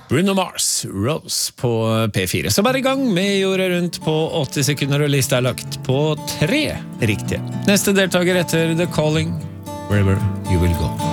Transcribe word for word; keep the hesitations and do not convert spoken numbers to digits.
Bruno Mars, Rose på P fire. Så bare i gang med jorda rundt på åtti sekunder, og lista er lagt på tre riktige. Neste deltaker etter The Calling, Wherever You Will Go.